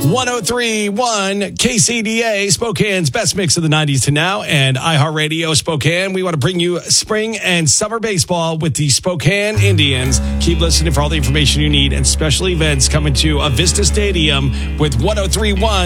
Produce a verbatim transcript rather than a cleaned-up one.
one oh three point one K C D A, Spokane's best mix of the nineties to now, and iHeartRadio Spokane. We want to bring you spring and summer baseball with the Spokane Indians. Keep listening for all the information you need and special events coming to Avista Stadium with one oh three point one